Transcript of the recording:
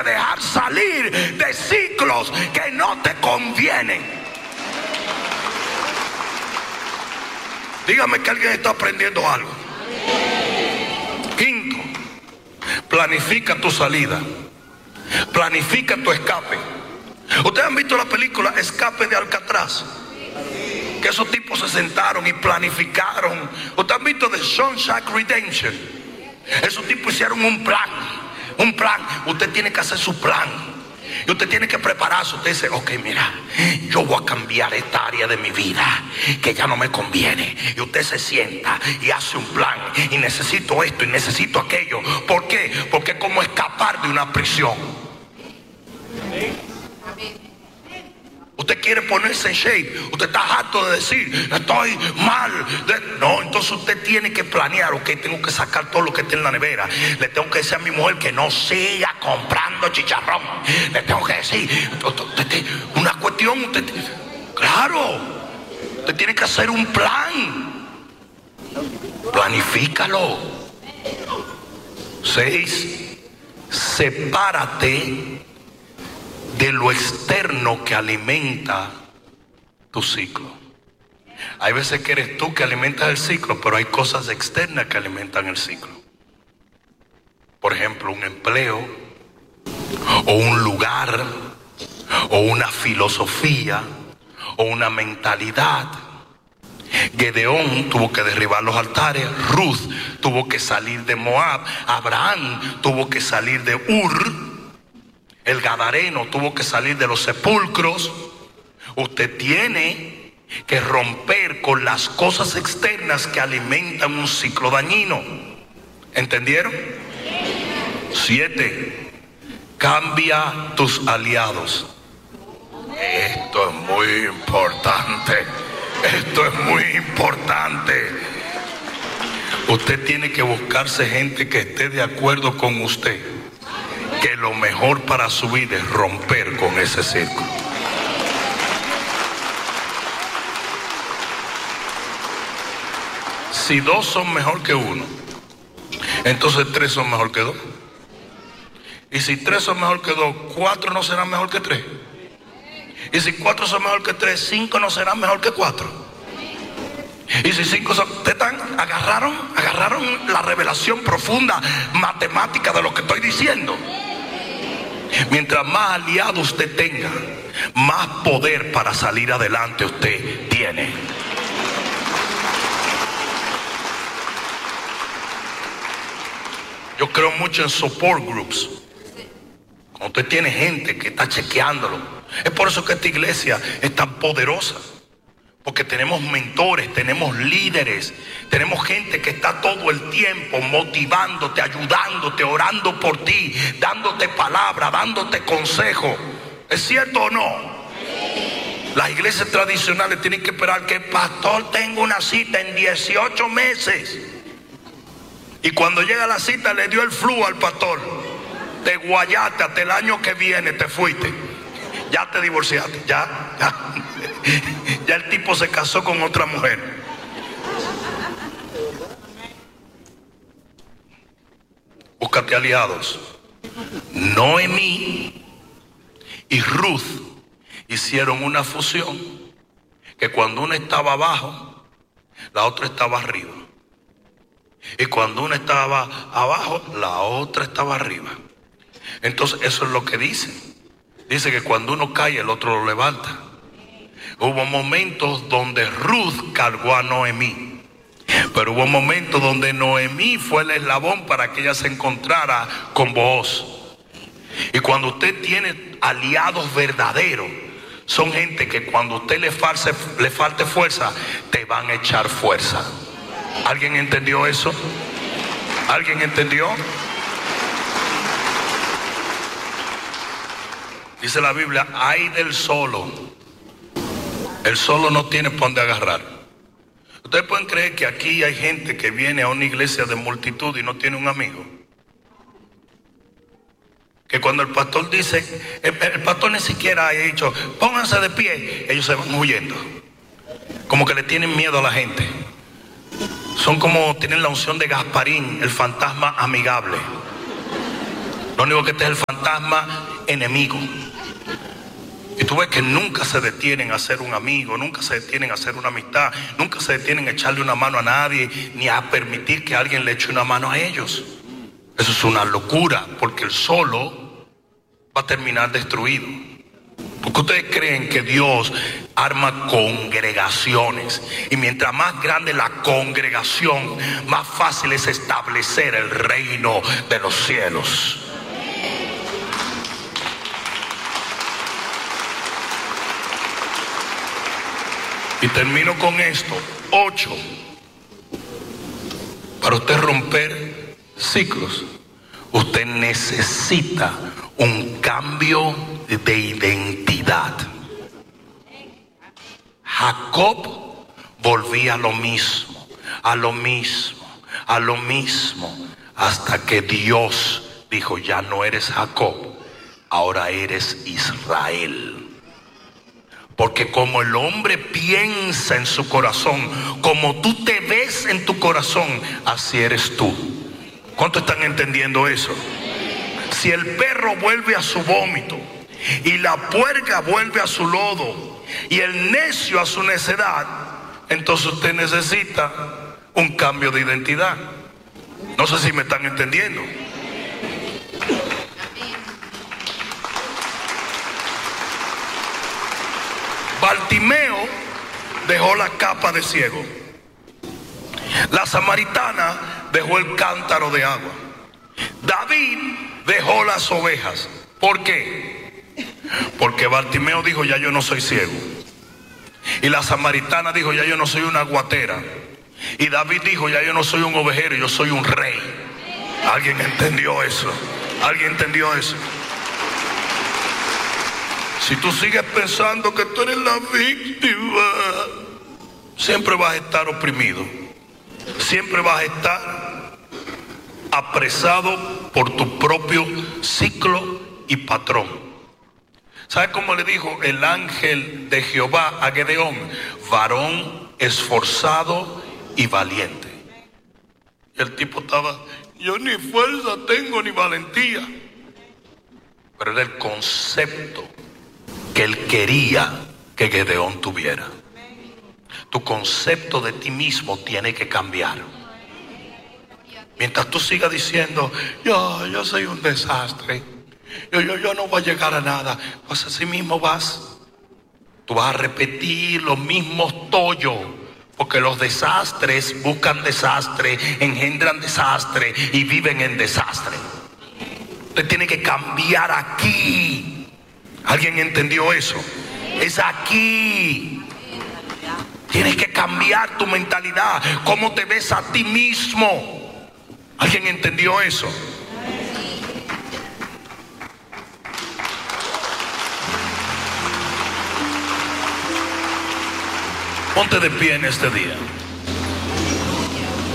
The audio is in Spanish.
dejar salir de ciclos que no te convienen. Dígame que alguien está aprendiendo algo. Quinto, planifica tu salida. Planifica tu escape. ¿Ustedes han visto la película Escape de Alcatraz? Que esos tipos se sentaron y planificaron. ¿Ustedes han visto The Shawshank Redemption? Esos tipos hicieron un plan. Un plan. Usted tiene que hacer su plan. Y usted tiene que prepararse. Usted dice, ok, mira, yo voy a cambiar esta área de mi vida que ya no me conviene. Y usted se sienta y hace un plan. Y necesito esto y necesito aquello. ¿Por qué? Porque es como escapar de una prisión. Usted quiere ponerse en shape. Usted está harto de decir, estoy mal. No, entonces usted tiene que planear. Ok, tengo que sacar todo lo que está en la nevera. Le tengo que decir a mi mujer que no siga comprando chicharrón. Le tengo que decir, una cuestión. Claro, usted tiene que hacer un plan. Planifícalo. 6, sepárate de lo externo que alimenta tu ciclo. Hay veces que eres tú que alimentas el ciclo, pero hay cosas externas que alimentan el ciclo. Por ejemplo, un empleo, o un lugar, o una filosofía, o una mentalidad. Gedeón tuvo que derribar los altares. Ruth tuvo que salir de Moab. Abraham tuvo que salir de Ur. El gadareno tuvo que salir de los sepulcros. Usted tiene que romper con las cosas externas que alimentan un ciclo dañino. ¿Entendieron? 7, cambia tus aliados. Esto es muy importante. Esto es muy importante. Usted tiene que buscarse gente que esté de acuerdo con usted, que lo mejor para su vida es romper con ese círculo. Si 2 son mejor que 1, entonces 3 son mejor que 2. Y si 3 son mejor que 2, 4 no serán mejor que 3. Y si 4 son mejor que 3, 5 no serán mejor que 4. Y si 5 son... agarraron la revelación profunda matemática de lo que estoy diciendo. Mientras más aliados usted tenga, más poder para salir adelante usted tiene. Yo creo mucho en support groups. Cuando usted tiene gente que está chequeándolo. Es por eso que esta iglesia es tan poderosa. Porque tenemos mentores, tenemos líderes, tenemos gente que está todo el tiempo motivándote, ayudándote, orando por ti, dándote palabra, dándote consejo. ¿Es cierto o no? Las iglesias tradicionales tienen que esperar que el pastor tenga una cita en 18 meses. Y cuando llega la cita le dio el flu al pastor. Te guayaste hasta el año que viene, te fuiste. Ya te divorciaste, ya el tipo se casó con otra mujer. Búscate aliados. Noemí y Ruth hicieron una fusión, que cuando una estaba abajo, la otra estaba arriba. Y cuando una estaba abajo, la otra estaba arriba. Entonces eso es lo que dice. Dice que cuando uno cae, el otro lo levanta. Hubo momentos donde Ruth cargó a Noemí, pero hubo momentos donde Noemí fue el eslabón para que ella se encontrara con Booz. Y cuando usted tiene aliados verdaderos, son gente que cuando usted le falte fuerza, te van a echar fuerza. ¿Alguien entendió eso? ¿Alguien entendió? Dice la Biblia, ay del solo. El solo no tiene por dónde agarrar. Ustedes pueden creer que aquí hay gente que viene a una iglesia de multitud y no tiene un amigo. Que cuando el pastor dice, el pastor ni siquiera ha dicho, pónganse de pie, ellos se van huyendo. Como que le tienen miedo a la gente. Son como, tienen la unción de Gasparín, el fantasma amigable. Lo único que este es el fantasma enemigo. Y tú ves que nunca se detienen a ser un amigo, nunca se detienen a hacer una amistad, nunca se detienen a echarle una mano a nadie, ni a permitir que alguien le eche una mano a ellos. Eso es una locura, porque el solo va a terminar destruido. ¿Por qué ustedes creen que Dios arma congregaciones? Y mientras más grande la congregación, más fácil es establecer el reino de los cielos. Y termino con esto. 8. Para usted romper ciclos, usted necesita un cambio de identidad. Jacob volvía a lo mismo, a lo mismo, a lo mismo, hasta que Dios dijo: ya no eres Jacob, ahora eres Israel. Porque como el hombre piensa en su corazón, como tú te ves en tu corazón, así eres tú. ¿Cuántos están entendiendo eso? Si el perro vuelve a su vómito, y la puerca vuelve a su lodo, y el necio a su necedad, entonces usted necesita un cambio de identidad. No sé si me están entendiendo. Bartimeo dejó la capa de ciego. La samaritana dejó el cántaro de agua. David dejó las ovejas. ¿Por qué? Porque Bartimeo dijo: ya yo no soy ciego. Y la samaritana dijo: ya yo no soy una guatera. Y David dijo: ya yo no soy un ovejero, yo soy un rey. ¿Alguien entendió eso? ¿Alguien entendió eso? Si tú sigues pensando que tú eres la víctima, siempre vas a estar oprimido. Siempre vas a estar apresado por tu propio ciclo y patrón. ¿Sabes cómo le dijo el ángel de Jehová a Gedeón? Varón esforzado y valiente. Y el tipo estaba: yo ni fuerza tengo ni valentía. Pero era el concepto que él quería que Gedeón tuviera. Tu concepto de ti mismo tiene que cambiar. Mientras tú sigas diciendo: yo soy un desastre, yo no voy a llegar a nada, pues así mismo vas. Tú vas a repetir los mismos tollos, porque los desastres buscan desastre, engendran desastre y viven en desastre. Usted tiene que cambiar aquí. ¿Alguien entendió eso? Es aquí. Tienes que cambiar tu mentalidad, cómo te ves a ti mismo. ¿Alguien entendió eso? Ponte de pie en este día.